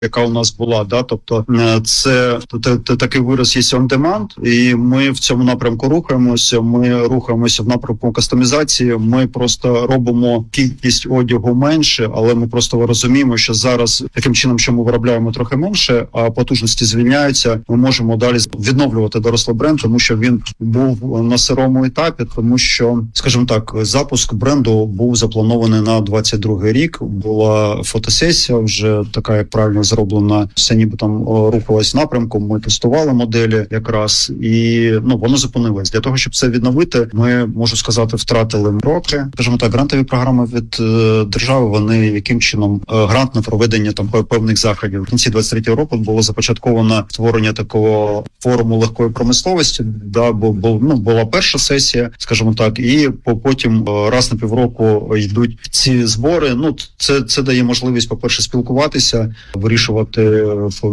яка у нас була, да, тобто це такий вираз є on demand, і ми в цьому напрямку рухаємося. Ми рухаємося в напрямку кастомізації. Ми просто робимо кількість одягу менше, але ми просто розуміємо, що зараз таким чином, що ми виробляємо трохи менше, а потужності звільняються. Ми можемо далі відновлювати дорослий бренд, тому що він був на сирому етапі, тому що, скажімо так, запуск бренду був запланований на 22-й рік. Була фотосесія вже така, як правильно зроблена, все ніби там рухалось напрямком. Ми тестували моделі якраз, і воно зупинилось. Для того, щоб це відновити, ми, можу сказати, втратили роки. Скажімо так, грантові програми від держави, вони яким чином грант на проведення там певних заходів. В кінці 23-го року було започатковано створення такого форуму легкої промисловості, да, бо була перша сесія, скажімо так, і потім раз на півроку йдуть ці збори. Це дає можливість, по-перше, спілкуватися, вирішувати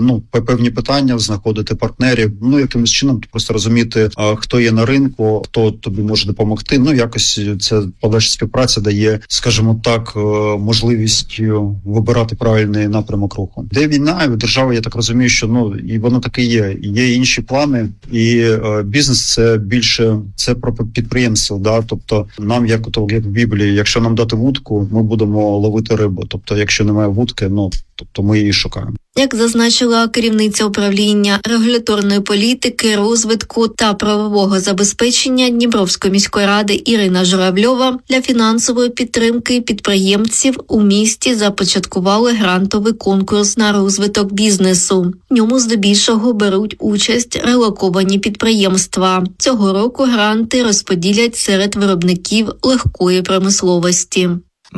певні питання, знаходити партнерів, якимось чином просто розуміти, хто є на ринку, хто тобі може допомогти. Якось ця подальша співпраця дає, скажімо так, можливість вибирати правильний напрямок руху. Де війна, і держава, я так розумію, що і воно таке є. Є інші плани, і бізнес це більше, це про підприємство, да, тобто нам, як в Біблії, якщо нам дати вудку, ми будемо ловити рибу. Тобто, якщо немає вудки, тобто ми її шукаємо. Як зазначила керівниця управління регуляторної політики, розвитку та правового забезпечення Дніпровської міської ради Ірина Журавльова, для фінансової підтримки підприємців у місті започаткували грантовий конкурс на розвиток бізнесу. В ньому здебільшого беруть участь релоковані підприємства. Цього року гранти розподілять серед виробників легкої промисловості.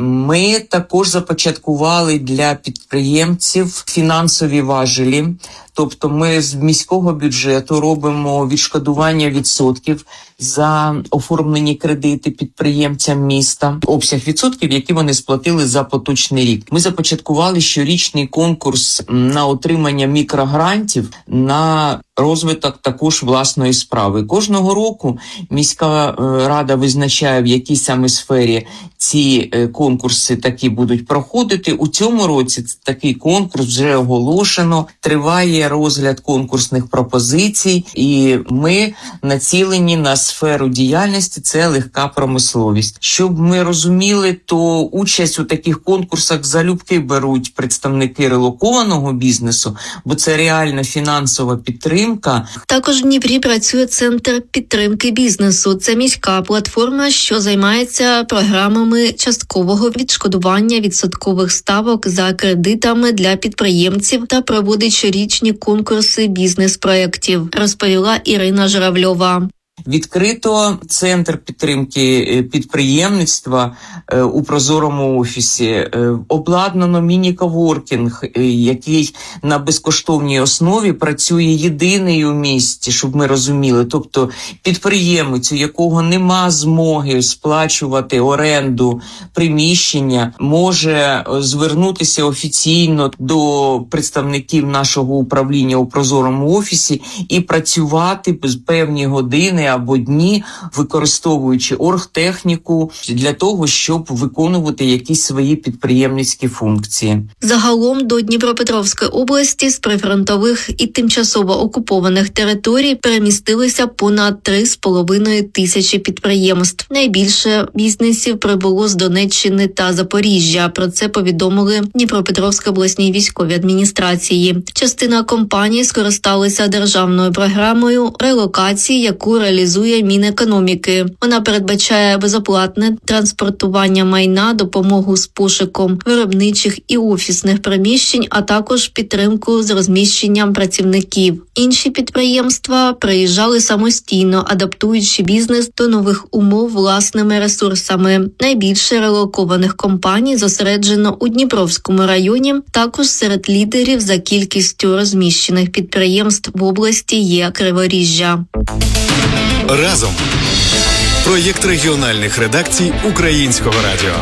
Ми також започаткували для підприємців фінансові важелі. Тобто ми з міського бюджету робимо відшкодування відсотків за оформлені кредити підприємцям міста, обсяг відсотків, які вони сплатили за поточний рік. Ми започаткували щорічний конкурс на отримання мікрогрантів на розвиток також власної справи. Кожного року міська рада визначає, в якій саме сфері ці конкурси такі будуть проходити. У цьому році такий конкурс вже оголошено, триває розгляд конкурсних пропозицій, і ми націлені на сферу діяльності – це легка промисловість. Щоб ми розуміли, то участь у таких конкурсах залюбки беруть представники релокованого бізнесу, бо це реальна фінансова підтримка. Також в Дніпрі працює Центр підтримки бізнесу. Це міська платформа, що займається програмами часткового відшкодування відсоткових ставок за кредитами для підприємців та проводить щорічні конкурси бізнес-проєктів, розповіла Ірина Журавльова. Відкрито Центр підтримки підприємництва у Прозорому офісі. Обладнано міні-коворкінг, який на безкоштовній основі працює єдиний у місті, щоб ми розуміли. Тобто підприємець, у якого нема змоги сплачувати оренду приміщення, може звернутися офіційно до представників нашого управління у Прозорому офісі і працювати певні години або дні, використовуючи оргтехніку для того, щоб виконувати якісь свої підприємницькі функції. Загалом до Дніпропетровської області з прифронтових і тимчасово окупованих територій перемістилися понад 3,5 тисячі підприємств. Найбільше бізнесів прибуло з Донеччини та Запоріжжя. Про це повідомили Дніпропетровській обласній військовій адміністрації. Частина компаній скористалися державною програмою релокації, яку реалізує Мінекономіки. Вона передбачає безоплатне транспортування майна, допомогу з пошуком виробничих і офісних приміщень, а також підтримку з розміщенням працівників. Інші підприємства приїжджали самостійно, адаптуючи бізнес до нових умов власними ресурсами. Найбільше релокованих компаній зосереджено у Дніпровському районі. Також серед лідерів за кількістю розміщених підприємств в області є Криворіжжя. Разом. Проєкт регіональних редакцій Українського радіо.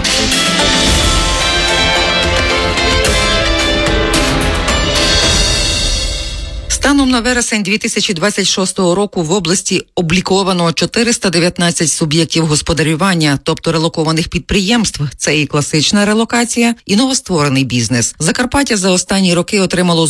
Станом на вересень 2026 року в області обліковано 419 суб'єктів господарювання, тобто релокованих підприємств. Це і класична релокація, і новостворений бізнес. Закарпаття за останні роки отримало